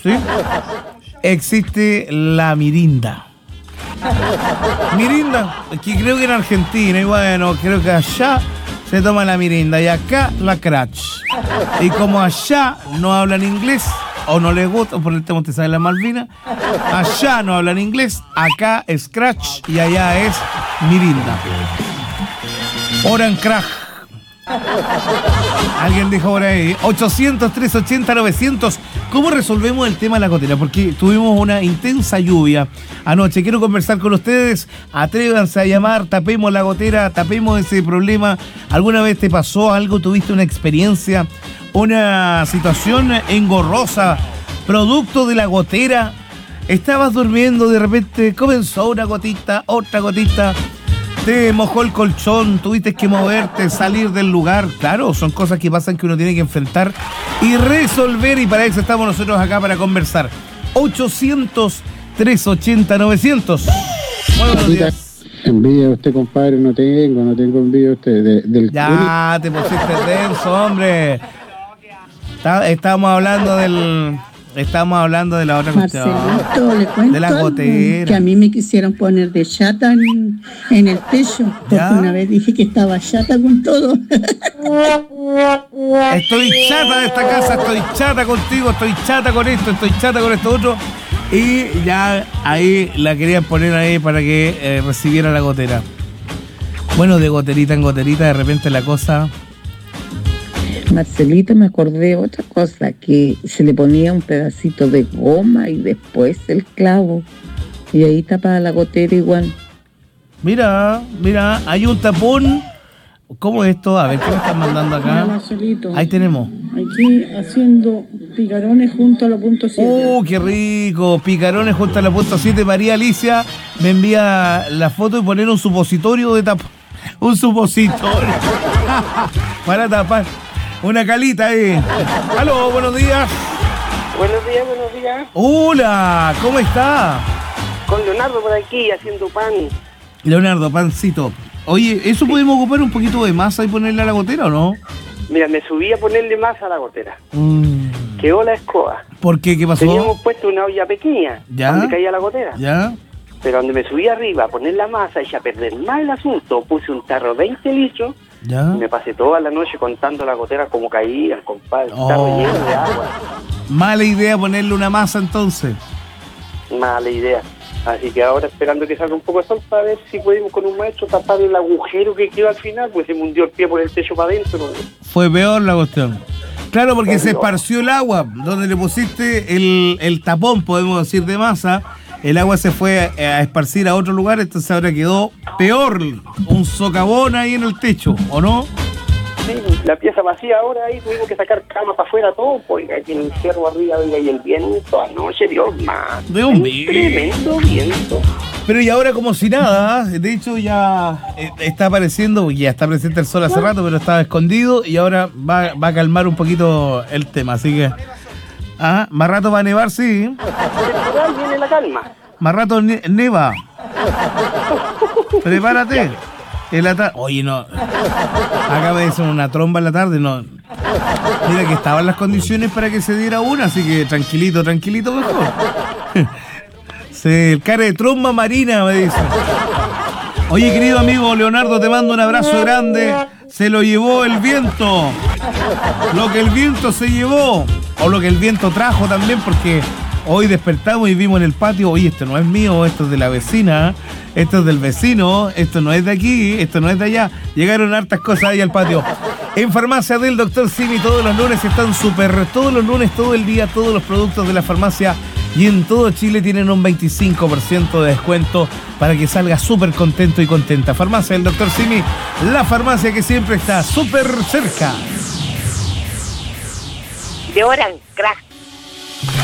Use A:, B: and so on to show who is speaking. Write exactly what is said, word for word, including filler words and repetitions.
A: ¿sí? Existe la mirinda. Mirinda, que creo que en Argentina, y bueno, creo que allá se toma la mirinda y acá la crash. Y como allá no hablan inglés, o no les gusta, por el tema usted sabe la Malvina, allá no hablan inglés, acá es crash y allá es mirinda. Oran crash. Alguien dijo por ahí, ochocientos, trescientos ochenta, novecientos. ¿Cómo resolvemos el tema de la gotera? Porque tuvimos una intensa lluvia anoche. Quiero conversar con ustedes. Atrévanse a llamar, tapemos la gotera, tapemos ese problema. ¿Alguna vez te pasó algo? ¿Tuviste una experiencia? ¿Una situación engorrosa? ¿Producto de la gotera? ¿Estabas durmiendo, de repente comenzó una gotita, otra gotita? Te mojó el colchón, tuviste que moverte, salir del lugar. Claro, son cosas que pasan que uno tiene que enfrentar y resolver, y para eso estamos nosotros acá para conversar. ochocientos, trescientos ochenta, novecientos. Muy buenos días.
B: Envidia de usted, compadre, no tengo, no tengo envidia de usted. De, del
A: ya, te pusiste denso, hombre. Está, estamos hablando del... Estamos hablando de la otra cuestión.
C: Marcelito, le cuento
A: de la gotera.
C: Que a mí me quisieron poner de chata en, en el techo. Porque ¿ya? Una vez dije que estaba chata con todo.
A: Estoy chata de esta casa, estoy chata contigo, estoy chata con esto, estoy chata con esto otro. Y ya ahí la querían poner ahí para que eh, recibiera la gotera. Bueno, de goterita en goterita, de repente la cosa...
C: Marcelito, me acordé de otra cosa, que se le ponía un pedacito de goma y después el clavo, y ahí tapaba la gotera igual.
A: Mira, mira, hay un tapón. ¿Cómo es esto? A ver, ¿qué me están mandando acá?
D: Mira, Marcelito,
A: ahí tenemos.
D: Aquí haciendo picarones junto a la punto siete.
A: ¡Uh, qué rico! Picarones junto a la punto siete. María Alicia me envía la foto y poner un supositorio de tapón. Un supositorio. Para tapar. Una calita ahí. Aló, buenos días.
E: Buenos días, buenos días.
A: Hola, ¿cómo está?
E: Con Leonardo por aquí, haciendo pan.
A: Leonardo, pancito. Oye, ¿eso sí. Podemos ocupar un poquito de masa y ponerle a la gotera o no?
E: Mira, me subí a ponerle masa a la gotera.
A: Mm.
E: Quedó la escoba.
A: ¿Por qué? ¿Qué pasó?
E: Teníamos puesto una olla pequeña,
A: ¿ya?
E: Donde caía la gotera.
A: ¿Ya?
E: Pero donde me subí arriba a poner la masa, eché a perder más el asunto, puse un tarro de veinte litros.
A: ¿Ya?
E: Y me pasé toda la noche contando la gotera como caía, compadre.
A: Oh.
E: Estaba lleno de agua.
A: Mala idea ponerle una masa entonces.
E: Mala idea. Así que ahora esperando que salga un poco de sol para ver si podemos con un maestro tapar el agujero que quedó al final, pues se me hundió el pie por el techo para adentro.
A: Fue peor la cuestión. Claro, porque se esparció el agua. Donde le pusiste el, el tapón, podemos decir, de masa, el agua se fue a, a esparcir a otro lugar, entonces ahora quedó peor, un socavón ahí en el techo, ¿o no?
E: Sí, la pieza vacía ahora, ahí tuvimos que sacar cama para afuera todo, oiga, y el cerro arriba, oiga, y el viento anoche, Dios más.
A: De un viento.
E: Tremendo viento.
A: Pero y ahora como si nada, de hecho ya eh, está apareciendo, ya está presente el sol hace rato, pero estaba escondido y ahora va, va a calmar un poquito el tema, así que... Ah, más rato va a nevar, sí.
E: Temporal viene la calma.
A: Más rato ne neva. Prepárate. En la tarde. Oye, no. Acá me dicen una tromba en la tarde, no. Mira que estaban las condiciones para que se diera una, así que tranquilito, tranquilito mejor. Sí, el cara de tromba marina, me dicen. Oye, querido amigo Leonardo, te mando un abrazo grande. Se lo llevó el viento. Lo que el viento se llevó. O lo que el viento trajo también, porque hoy despertamos y vimos en el patio, oye, esto no es mío, esto es de la vecina, esto es del vecino, esto no es de aquí, esto no es de allá. Llegaron hartas cosas ahí al patio. En Farmacia del doctor Simi todos los lunes están súper, todos los lunes, todo el día, todos los productos de la farmacia y en todo Chile tienen un veinticinco por ciento de descuento para que salga súper contento y contenta. Farmacia del doctor Simi, la farmacia que siempre está súper cerca.
F: De Oran Crack.